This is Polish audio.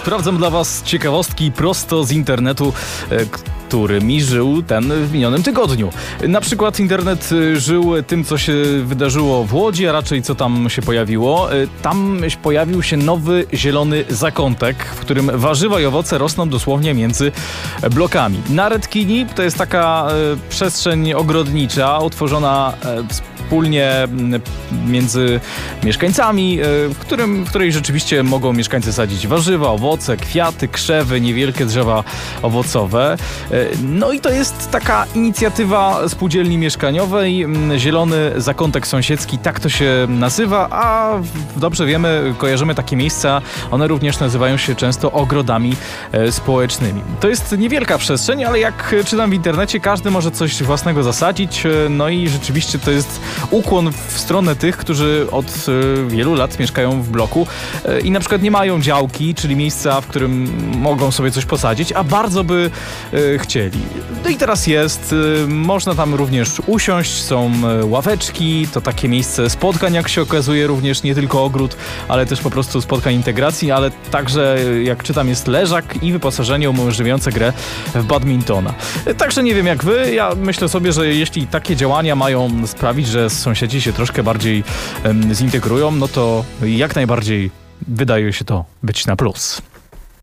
sprawdzam dla Was ciekawostki prosto z internetu, którymi żył ten w minionym tygodniu. Na przykład internet żył tym, co się wydarzyło w Łodzi, a raczej co tam się pojawiło. Tam pojawił się nowy zielony zakątek, w którym warzywa i owoce rosną dosłownie między blokami. Naredkini to jest taka przestrzeń ogrodnicza utworzona wspólnie między mieszkańcami, w której rzeczywiście mogą mieszkańcy sadzić warzywa, owoce, kwiaty, krzewy, niewielkie drzewa owocowe. No i to jest taka inicjatywa spółdzielni mieszkaniowej, zielony zakątek sąsiedzki, tak to się nazywa, a dobrze wiemy, kojarzymy takie miejsca, one również nazywają się często ogrodami społecznymi. To jest niewielka przestrzeń, ale jak czytam w internecie, każdy może coś własnego zasadzić, no i rzeczywiście to jest ukłon w stronę tych, którzy od wielu lat mieszkają w bloku i na przykład nie mają działki, czyli miejsca, w którym mogą sobie coś posadzić, a bardzo by chcieli. No i teraz jest, można tam również usiąść, są ławeczki, to takie miejsce spotkań, jak się okazuje, również nie tylko ogród, ale też po prostu spotkań integracji, ale także, jak czytam, jest leżak i wyposażenie umożliwiające grę w badmintona. Także nie wiem jak wy, ja myślę sobie, że jeśli takie działania mają sprawić, że sąsiedzi się troszkę bardziej zintegrują, no to jak najbardziej wydaje się to być na plus.